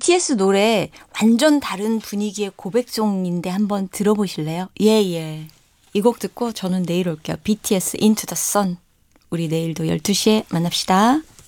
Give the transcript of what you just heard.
BTS 노래 완전 다른 분위기의 고백송인데 한번 들어보실래요? 예. 이 곡 듣고 저는 내일 올게요. BTS Into the Sun. 우리 내일도 12시에 만납시다.